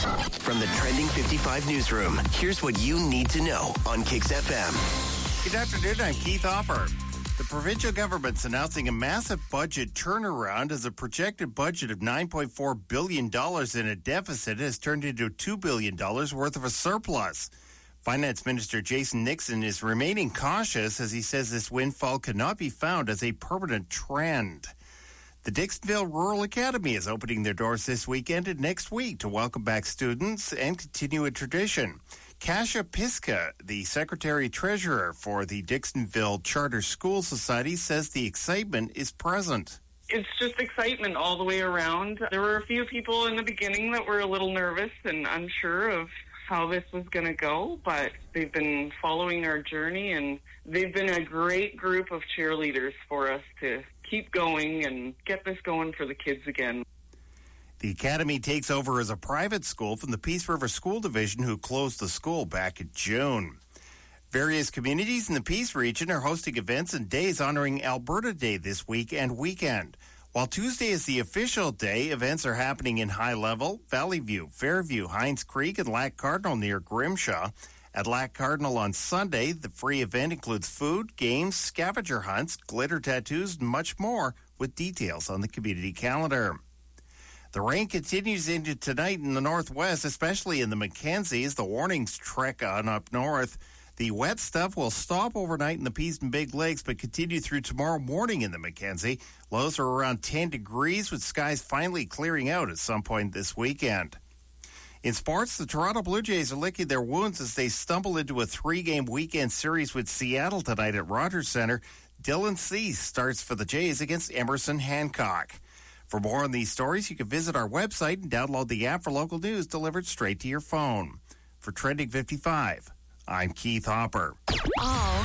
From the Trending 55 newsroom, here's what you need to know on Kicks FM. Good afternoon, I'm Keith Hopper. The provincial government's announcing a massive budget turnaround as a projected budget of $9.4 billion in a deficit has turned into $2 billion worth of a surplus. Finance Minister Jason Nixon is remaining cautious as he says this windfall cannot be found as a permanent trend. The Dixonville Rural Academy is opening their doors this weekend and next week to welcome back students and continue a tradition. Kasia Piska, the Secretary-Treasurer for the Dixonville Charter School Society, says the excitement is present. It's just excitement all the way around. There were a few people in the beginning that were a little nervous and unsure of how this was going to go, but they've been following our journey, and they've been a great group of cheerleaders for us to keep going and get this going for the kids again. The academy takes over as a private school from the Peace River School Division, who closed the school back in June. Various communities in the Peace region are hosting events and days honoring Alberta Day this week and weekend. While Tuesday is the official day, events are happening in High Level, Valley View, Fairview, Hines Creek, and Lac Cardinal near Grimshaw. At Lac Cardinal on Sunday, the free event includes food, games, scavenger hunts, glitter tattoos, and much more, with details on the community calendar. The rain continues into tonight in the northwest, especially in the Mackenzie, as the warnings trek on up north. The wet stuff will stop overnight in the Peace and Big Lakes, but continue through tomorrow morning in the Mackenzie. Lows are around 10 degrees, with skies finally clearing out at some point this weekend. In sports, the Toronto Blue Jays are licking their wounds as they stumble into a 3-game weekend series with Seattle tonight at Rogers Centre. Dylan Cease starts for the Jays against Emerson Hancock. For more on these stories, you can visit our website and download the app for local news delivered straight to your phone. For Trending 55, I'm Keith Hopper. All